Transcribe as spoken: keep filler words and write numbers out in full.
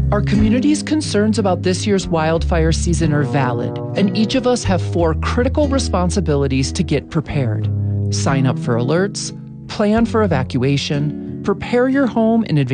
Our community's concerns about this year's wildfire season are valid, and each of us have four critical responsibilities to get prepared. Sign up for alerts, plan for evacuation, prepare your home in advance